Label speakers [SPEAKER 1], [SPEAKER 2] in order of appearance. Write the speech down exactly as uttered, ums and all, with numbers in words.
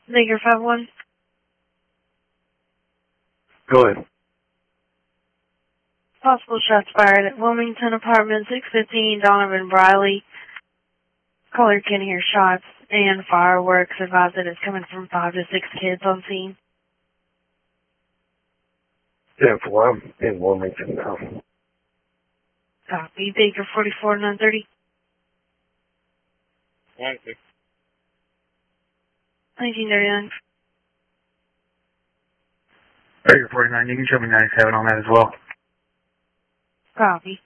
[SPEAKER 1] Baker five one.
[SPEAKER 2] Go ahead.
[SPEAKER 1] Possible shots fired at Wilmington Apartment six fifteen, Donovan Briley. Caller can hear shots and fireworks. Advise that it's coming from five to six kids on scene.
[SPEAKER 2] ten four, I'm in Wilmington now.
[SPEAKER 1] Copy. Baker forty-four nine thirty.
[SPEAKER 3] One six.
[SPEAKER 1] nineteen thirty-nine.
[SPEAKER 4] Baker forty-nine, you can show me ninety-seven on that as well.
[SPEAKER 1] Copy.